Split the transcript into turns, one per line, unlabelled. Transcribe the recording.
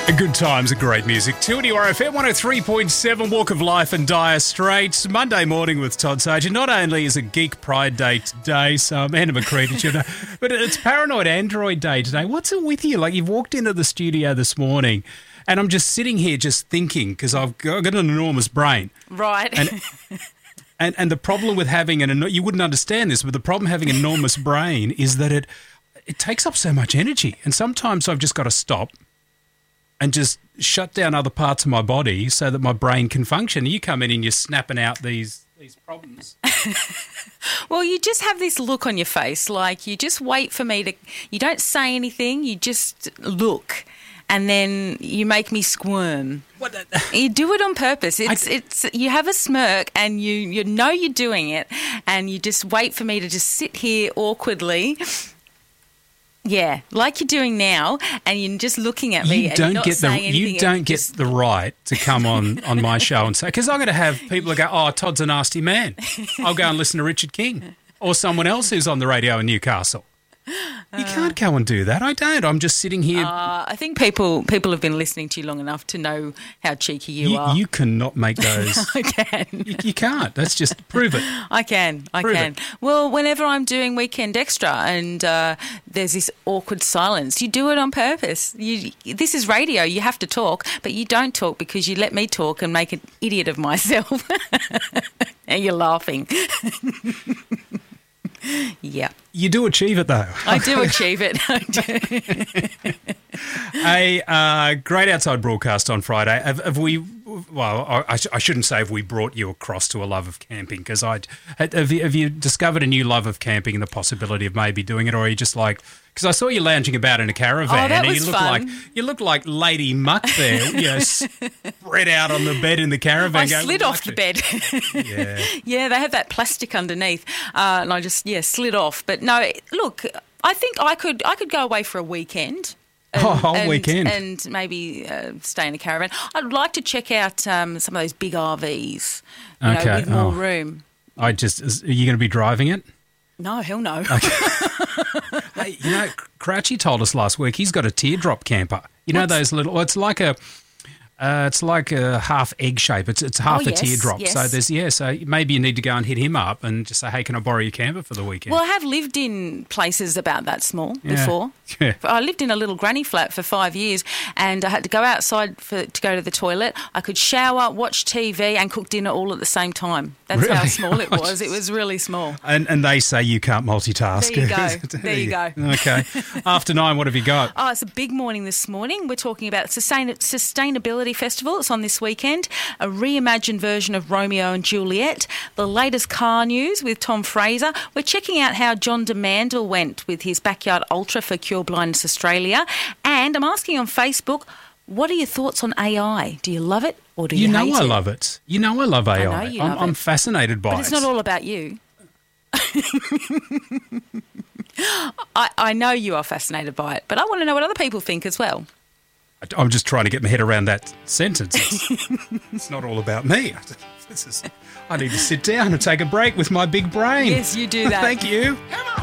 Good times and great music. 2RFM 103.7, Walk of Life and Dire Straits. Monday morning with Todd Sargent. Not only is it Geek Pride Day today, so I'm Anna McCready, but it's Paranoid Android Day today. What's it with you? Like, you've walked into the studio this morning and I'm just sitting here just thinking because I've got an enormous brain.
Right.
And the problem with having you wouldn't understand this, but the problem having an enormous brain is that it takes up so much energy. And sometimes I've just got to stop and just shut down other parts of my body so that my brain can function. You come in and you're snapping out these problems.
Well, you just have this look on your face, like you just wait for me to... You don't say anything, you just look, and then you make me squirm.
What?
You do it on purpose. It's you have a smirk and you know you're doing it, and you just wait for me to just sit here awkwardly... Yeah, like you're doing now, and you're just looking at me and you're not saying anything.
You don't get the right to come on my show and say, because I'm going to have people who go, oh, Todd's a nasty man. I'll go and listen to Richard King or someone else who's on the radio in Newcastle. You can't go and do that. I don't. I'm just sitting here.
I think people have been listening to you long enough to know how cheeky you are.
You cannot make those.
I can.
You can't. That's just prove it.
I can. Well, whenever I'm doing Weekend Extra and there's this awkward silence, you do it on purpose. This is radio. You have to talk, but you don't talk because you let me talk and make an idiot of myself. And you're laughing. Yeah.
You do achieve it, though.
I do achieve it.
A great outside broadcast on Friday. Have we... Well, I shouldn't say have we brought you across to a love of camping, because have you discovered a new love of camping and the possibility of maybe doing it, or are you just like... Because I saw you lounging about in a caravan,
that
and
was fun.
You look like Lady Muck there, spread out on the bed in the caravan.
I slid off the bed.
Yeah.
Yeah, they have that plastic underneath, and I just slid off. But no, look, I think I could go away for a weekend.
Whole weekend.
And maybe stay in a caravan. I'd like to check out some of those big RVs, with more room. Are you
going to be driving it?
No, hell no.
Okay. Hey, Crouchy told us last week he's got a teardrop camper. Those little... It's like a half egg shape. It's half a teardrop.
Yes.
So so maybe you need to go and hit him up and just say, hey, can I borrow your camper for the weekend?
Well, I have lived in places about that small before.
Yeah.
I lived in a little granny flat for 5 years, and I had to go outside to go to the toilet. I could shower, watch TV and cook dinner all at the same time. That's
really?
How small it was. It was really small.
And they say you can't multitask.
There you go.
Okay. After 9, what have you got?
Oh, it's a big morning this morning. We're talking about Sustainability Festival. It's on this weekend. A reimagined version of Romeo and Juliet. The latest car news with Tom Fraser. We're checking out how John DeMandel went with his Backyard Ultra for Cure Blindness Australia. And I'm asking on Facebook, what are your thoughts on AI? Do you love it or do you hate it?
I love it. I love AI.
I know you love
I'm
it.
fascinated by it.
But it's not all about you. I know you are fascinated by it, but I want to know what other people think as well.
I'm just trying to get my head around that sentence. It's not all about me. I need to sit down and take a break with my big brain.
Yes, you do that.
Thank you.